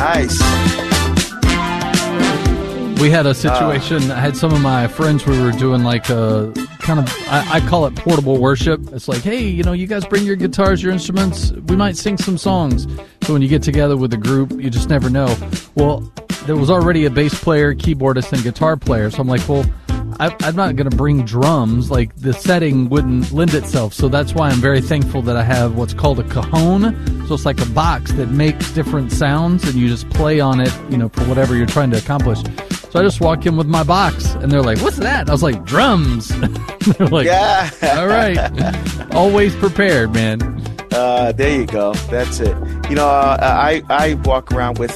Nice. We had a situation. I had some of my friends. We were doing like a kind of, I call it portable worship. It's like, hey, you guys bring your guitars, your instruments. We might sing some songs. So when you get together with a group, you just never know. Well, there was already a bass player, keyboardist, and guitar player. So I'm like, well, I'm not going to bring drums. Like, the setting wouldn't lend itself. So that's why I'm very thankful that I have what's called a cajon. So it's like a box that makes different sounds, and you just play on it, for whatever you're trying to accomplish. So I just walk in with my box, and they're like, what's that? I was like, drums. They're like, yeah. All right. Always prepared, man. There you go. That's it. I walk around with,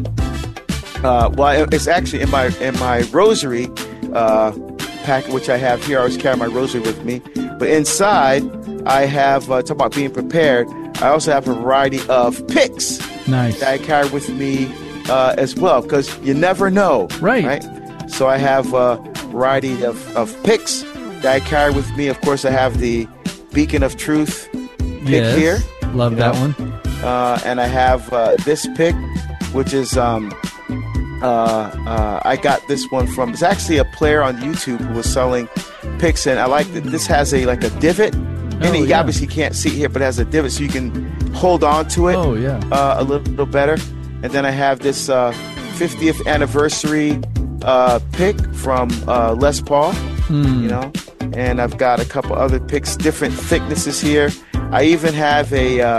it's actually in my rosary packet, which I have here. I always carry my rosary with me. But inside, I have, talk about being prepared, I also have a variety of picks. Nice. That I carry with me as well, because you never know. Right. So I have a variety of picks that I carry with me. Of course, I have the Beacon of Truth pick here. Love that one. And I have this pick, which is I got this one from, it's actually a player on YouTube who was selling picks, and I like that this has a divot in it. You obviously can't see it here, but it has a divot so you can hold on to it a little better. And then I have this 50th anniversary pick from Les Paul, and I've got a couple other picks, different thicknesses here. I even have a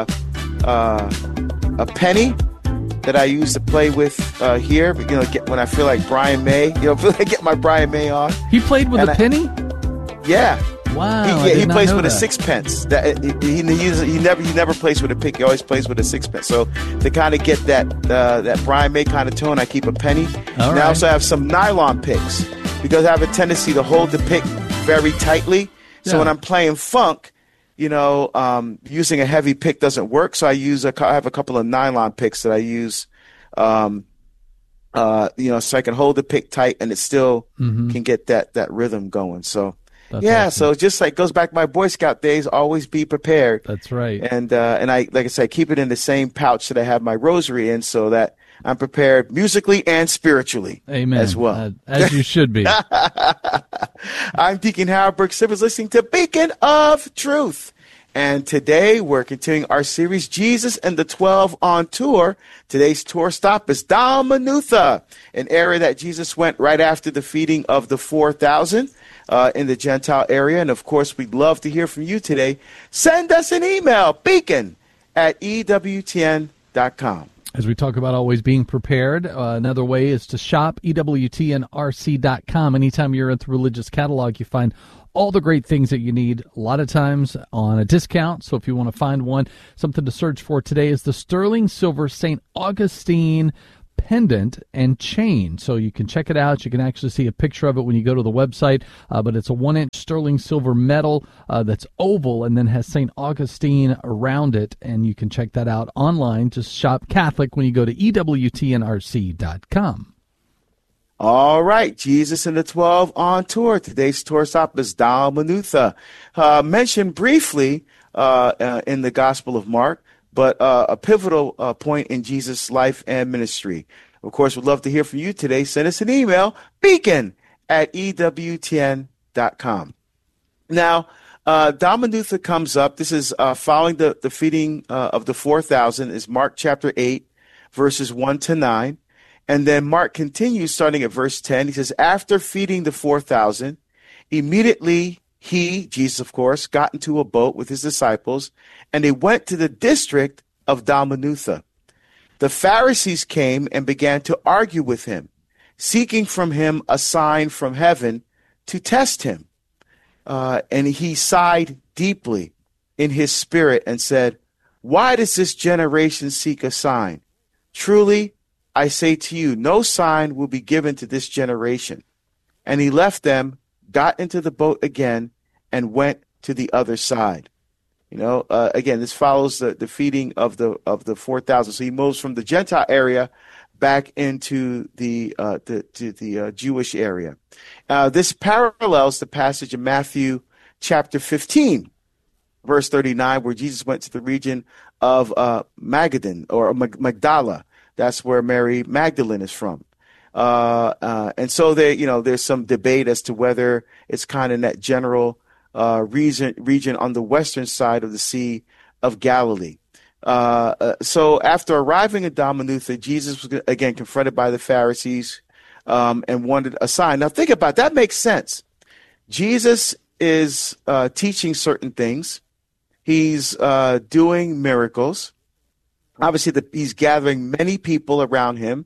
penny that I use to play with here. When I feel like Brian May, get my Brian May on. He played with a penny? Yeah. Wow. He plays with a sixpence. He never plays with a pick. He always plays with a sixpence. So to kind of get that Brian May kind of tone, I keep a penny. And I also have some nylon picks because I have a tendency to hold the pick very tightly. So when I'm playing funk, using a heavy pick doesn't work. So I have a couple of nylon picks that I use, so I can hold the pick tight and it still can get that rhythm going. So. That's awesome. So just like goes back to my Boy Scout days, always be prepared. That's right. And I, like I said, keep it in the same pouch that I have my rosary in so that I'm prepared musically and spiritually. Amen. As well. As you should be. I'm Deacon Harold Burke Simmons, listening to Beacon of Truth. And today we're continuing our series, Jesus and the 12 on tour. Today's tour stop is Dalmanutha, an area that Jesus went right after the feeding of the 4,000. In the Gentile area. And, of course, we'd love to hear from you today. Send us an email, beacon@ewtn.com. As we talk about always being prepared, another way is to shop ewtnrc.com. Anytime you're at the religious catalog, you find all the great things that you need, a lot of times on a discount. So if you want to find one, something to search for today is the sterling silver St. Augustine pendant and chain. So you can check it out. You can actually see a picture of it when you go to the website, but it's a 1-inch sterling silver metal that's oval and then has St. Augustine around it, and you can check that out online. Just shop Catholic when you go to ewtnrc.com. All right, Jesus and the 12 on tour. Today's tour stop is Dalmanutha. Mentioned briefly in the Gospel of Mark, but a pivotal point in Jesus' life and ministry. Of course, we'd love to hear from you today. Send us an email, beacon@ewtn.com. Now, Dalmanutha comes up. This is following the feeding of the 4,000, is Mark chapter 8, verses 1 to 9. And then Mark continues starting at verse 10. He says, after feeding the 4,000, immediately he, Jesus of course, got into a boat with his disciples, and they went to the district of Dalmanutha. The Pharisees came and began to argue with him, seeking from him a sign from heaven to test him. And he sighed deeply in his spirit and said, why does this generation seek a sign? Truly, I say to you, no sign will be given to this generation. And he left them, got into the boat again, and went to the other side. Again, this follows the feeding of the 4,000. So he moves from the Gentile area back into the Jewish area. This parallels the passage in Matthew chapter 15, verse 39, where Jesus went to the region of Magadan or Magdala. That's where Mary Magdalene is from. And so there's some debate as to whether it's kind of in that general region on the western side of the Sea of Galilee. So after arriving at Dalmanutha, Jesus was again confronted by the Pharisees and wanted a sign. Now think about it. That makes sense. Jesus is teaching certain things. He's doing miracles. Obviously, he's gathering many people around him,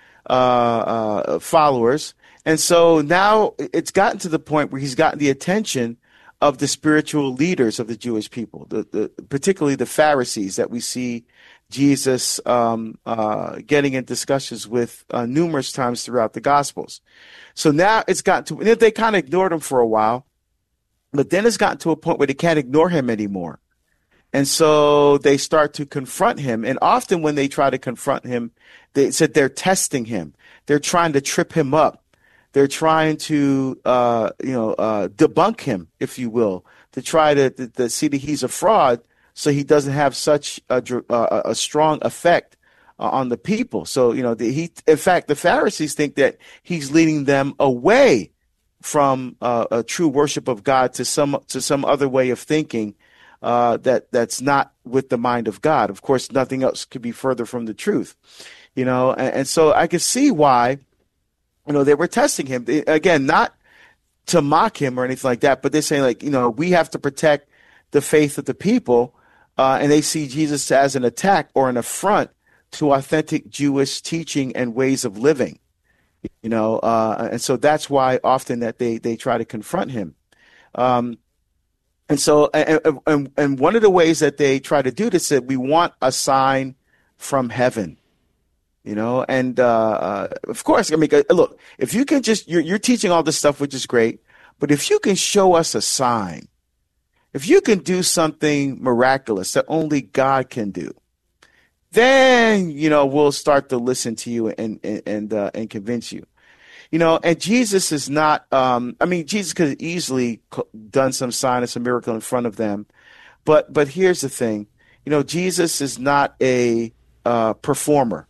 followers. And so now it's gotten to the point where he's gotten the attention of the spiritual leaders of the Jewish people, particularly the Pharisees that we see Jesus getting in discussions with numerous times throughout the Gospels. So now it's gotten to, they kind of ignored him for a while, but then it's gotten to a point where they can't ignore him anymore. And so they start to confront him. And often when they try to confront him, they said they're testing him. They're trying to trip him up. They're trying to, debunk him, if you will, to try to see that he's a fraud so he doesn't have such a strong effect on the people. So, in fact, the Pharisees think that he's leading them away from a true worship of God to some other way of thinking that's not with the mind of God. Of course, nothing else could be further from the truth, and so I can see why, they were testing him. Again, not to mock him or anything like that, but they're saying we have to protect the faith of the people, and they see Jesus as an attack or an affront to authentic Jewish teaching and ways of living, and so that's why often that they try to confront him. And so, and one of the ways that they try to do this is that we want a sign from heaven, and of course, look, if you can you're teaching all this stuff, which is great, but if you can show us a sign, if you can do something miraculous that only God can do, then, we'll start to listen to you and convince you. And Jesus is not, Jesus could have easily done some sign or some miracle in front of them. But here's the thing, Jesus is not a performer.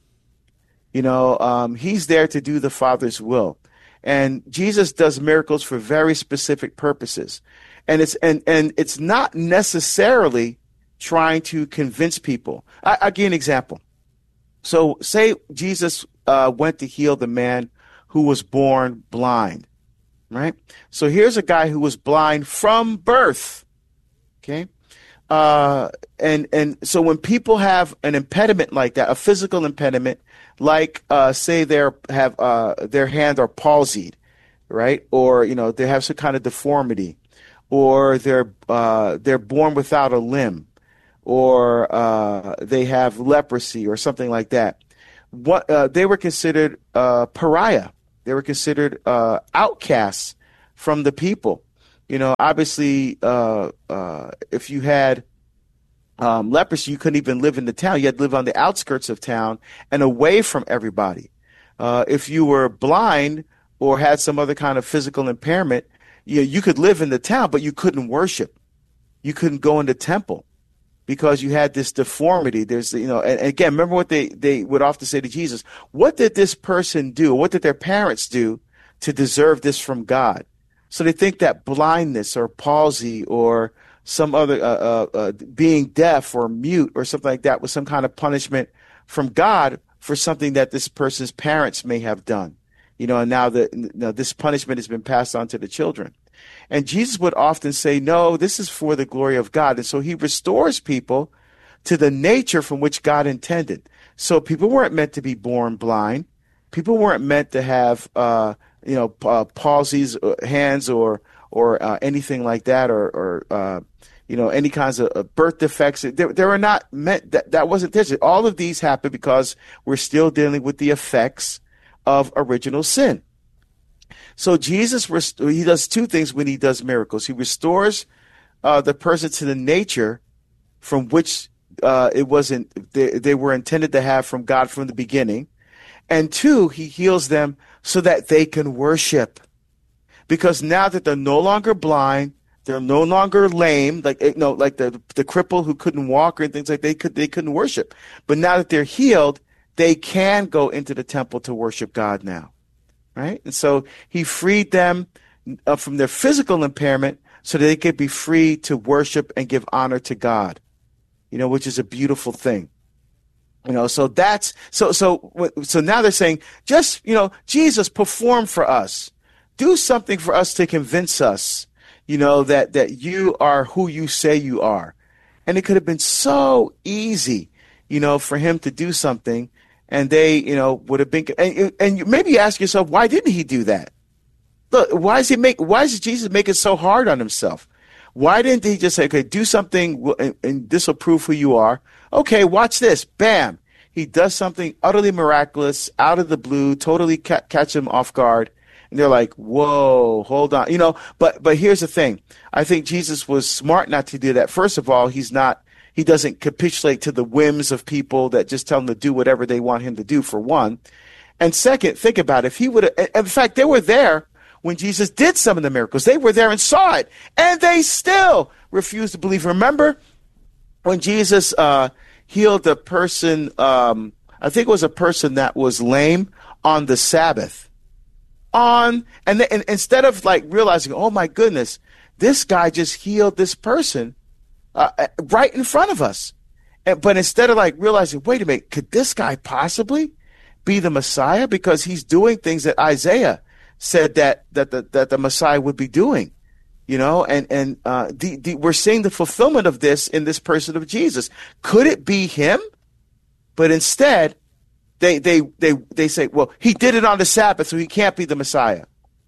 He's there to do the Father's will. And Jesus does miracles for very specific purposes. And it's not necessarily trying to convince people. I'll give you an example. So say Jesus went to heal the man who was born blind, right? So here's a guy who was blind from birth, okay? And so when people have an impediment like that, a physical impediment, like say their hand are palsied, right? Or they have some kind of deformity, or they're born without a limb, or they have leprosy or something like that. They were considered pariah. They were considered outcasts from the people. Obviously, if you had leprosy, you couldn't even live in the town. You had to live on the outskirts of town and away from everybody. If you were blind or had some other kind of physical impairment, you could live in the town, but you couldn't worship. You couldn't go in the temple because you had this deformity. There's, and again, remember what they would often say to Jesus: what did this person do? What did their parents do to deserve this from God? So they think that blindness or palsy or some other being deaf or mute or something like that was some kind of punishment from God for something that this person's parents may have done. And now this punishment has been passed on to the children. And Jesus would often say, no, this is for the glory of God. And so he restores people to the nature from which God intended. So people weren't meant to be born blind. People weren't meant to have, palsies, hands or anything like that, or any kinds of birth defects. They were not meant, that wasn't this. All of these happen because we're still dealing with the effects of original sin. So Jesus, he does two things when he does miracles. He restores the person to the nature from which they were intended to have from God from the beginning. And two, he heals them so that they can worship. Because now that they're no longer blind, they're no longer lame, like the cripple who couldn't walk or things like they couldn't worship. But now that they're healed, they can go into the temple to worship God now, right? And so he freed them from their physical impairment so that they could be free to worship and give honor to God, which is a beautiful thing. So that's so now they're saying, just, Jesus, perform for us. Do something for us to convince us, that you are who you say you are. And it could have been so easy, for him to do something, and they, would have been, and maybe you ask yourself, why didn't he do that? Look, why does Jesus make it so hard on himself? Why didn't he just say, okay, do something and this will prove who you are? Okay, watch this. Bam. He does something utterly miraculous, out of the blue, totally catch them off guard. And they're like, whoa, hold on. But here's the thing. I think Jesus was smart not to do that. First of all, he doesn't capitulate to the whims of people that just tell him to do whatever they want him to do, for one. And second, think about it. If he would have, in fact, they were there when Jesus did some of the miracles. They were there and saw it, and they still refused to believe. Remember when Jesus healed a person, I think it was a person that was lame on the Sabbath. And instead of realizing, oh my goodness, this guy just healed this person right in front of us. But instead of realizing, wait a minute, could this guy possibly be the Messiah? Because he's doing things that Isaiah said that the Messiah would be doing, and we're seeing the fulfillment of this in this person of Jesus. Could it be him? But instead, they say, well, he did it on the Sabbath, so he can't be the Messiah.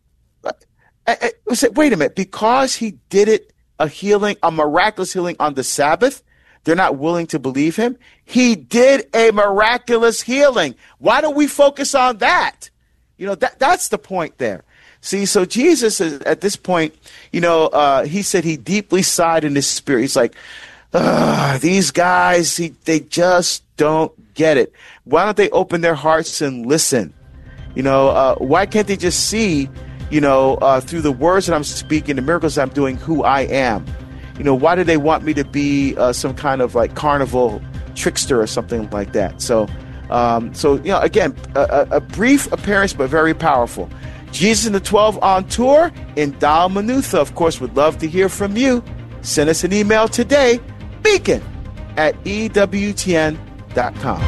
I said, wait a minute, because he did it, a miraculous healing on the Sabbath, they're not willing to believe him? He did a miraculous healing. Why don't we focus on that? That's the point there. See, so Jesus is, at this point, he said he deeply sighed in his spirit. He's like, these guys, they just don't get it. Why don't they open their hearts and listen? Why can't they just see, through the words that I'm speaking, the miracles I'm doing, who I am? Why do they want me to be some kind of carnival trickster or something like that? So again, a brief appearance, but very powerful. Jesus and the 12 on tour in Dalmanutha. Of course, would love to hear from you. Send us an email today, beacon@ewtn.com.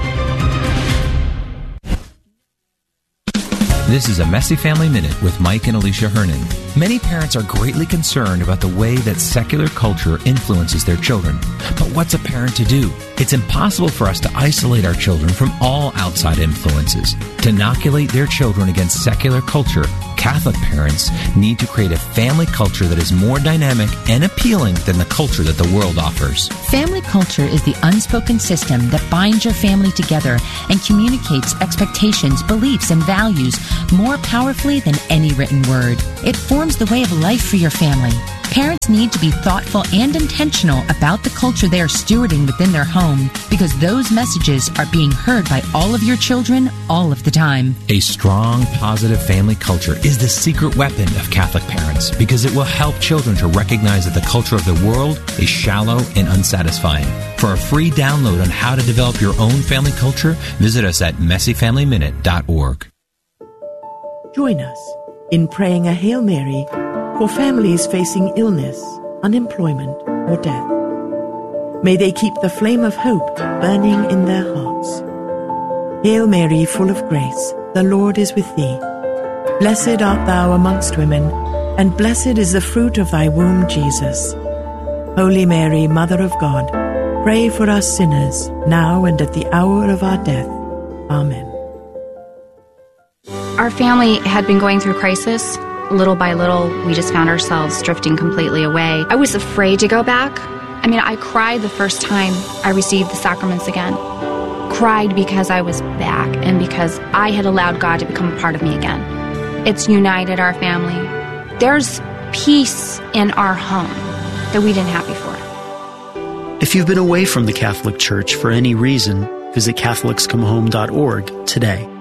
This is a Messy Family Minute with Mike and Alicia Hernon. Many parents are greatly concerned about the way that secular culture influences their children. But what's a parent to do? It's impossible for us to isolate our children from all outside influences. To inoculate their children against secular culture, Catholic parents need to create a family culture that is more dynamic and appealing than the culture that the world offers. Family culture is the unspoken system that binds your family together and communicates expectations, beliefs, and values more powerfully than any written word. It forms the way of life for your family. Parents need to be thoughtful and intentional about the culture they are stewarding within their home, because those messages are being heard by all of your children all of the time. A strong, positive family culture is the secret weapon of Catholic parents, because it will help children to recognize that the culture of the world is shallow and unsatisfying. For a free download on how to develop your own family culture, visit us at messyfamilyminute.org. Join us in praying a Hail Mary for families facing illness, unemployment, or death. May they keep the flame of hope burning in their hearts. Hail Mary, full of grace, the Lord is with thee. Blessed art thou amongst women, and blessed is the fruit of thy womb, Jesus. Holy Mary, Mother of God, pray for us sinners, now and at the hour of our death. Amen. Our family had been going through crisis. Little by little, we just found ourselves drifting completely away. I was afraid to go back. I cried the first time I received the sacraments again. Cried because I was back and because I had allowed God to become a part of me again. It's united our family. There's peace in our home that we didn't have before. If you've been away from the Catholic Church for any reason, visit CatholicsComeHome.org today.